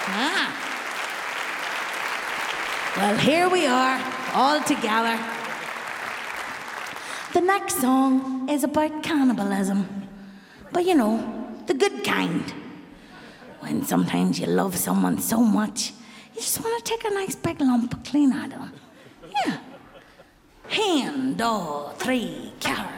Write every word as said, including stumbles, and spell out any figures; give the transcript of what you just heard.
Ah. Well, here we are, all together. The next song is about cannibalism. But you know, the good kind. When sometimes you love someone so much, you just want to take a nice big lump clean out of them. Yeah. Hand, all, three, car.